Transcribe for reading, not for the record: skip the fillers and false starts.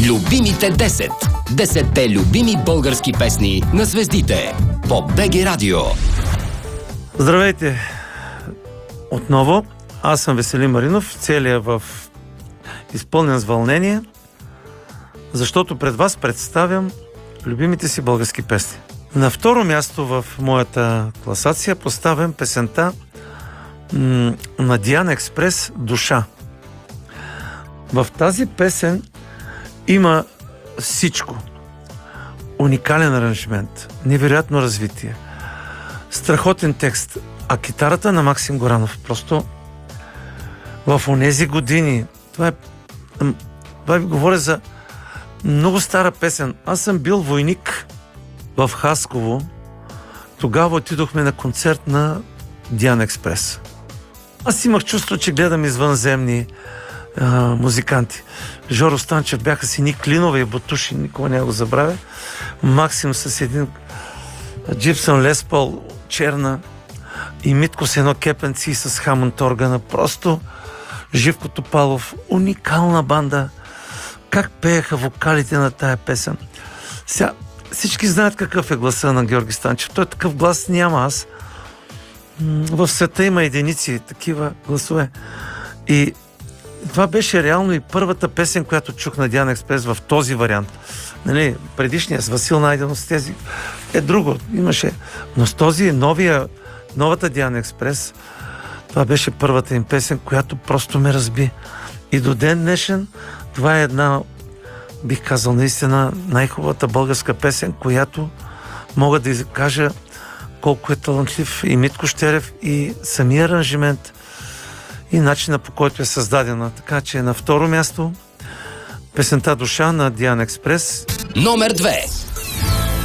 Любимите 10. 10-те любими български песни на звездите по БГ Радио. Здравейте! Отново, аз съм Веселин Маринов, целият в изпълнен с вълнение, защото пред вас представям любимите си български песни. На второ място в моята класация поставям песента на Диана Експрес "Душа". В тази песен има всичко. Уникален аранжимент, невероятно развитие, страхотен текст, а китарата на Максим Горанов просто в онези години, това ви говоря за много стара песен. Аз съм бил войник в Хасково. Тогава отидохме на концерт на Диана Експрес. Аз имах чувство, че гледам извънземни музиканти. Жоро Станчев бяха си ни клинове и бутуши, никога не го забравя. Максим с един Джипсън Лес Пол черна и Митко с едно кепенци и с Хамонт органа. Просто Живко Топалов, уникална банда. Как пееха вокалите на тая песен. Сега, всички знаят какъв е гласа на Георги Станчев. Той такъв глас няма. Аз в света има единици такива гласове. И това беше реално и първата песен, която чух на Диана Експрес в този вариант. Нали, предишния с Васил Найденов, с тези е друго. Имаше. Но с този новата Диана Експрес, това беше първата им песен, която просто ме разби. И до ден днешен това е една, бих казал наистина, най-хубавата българска песен, която мога да кажа колко е талантлив и Митко Щерев, и самия аранжимент, и начина, по който е създадена. Така че на второ място песента "Душа" на Диана Експрес. Номер 2.